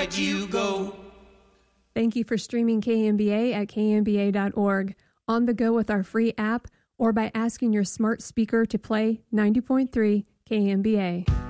let you go. Thank you for streaming KMBA at kmba.org, on the go with our free app, or by asking your smart speaker to play 90.3 KMBA.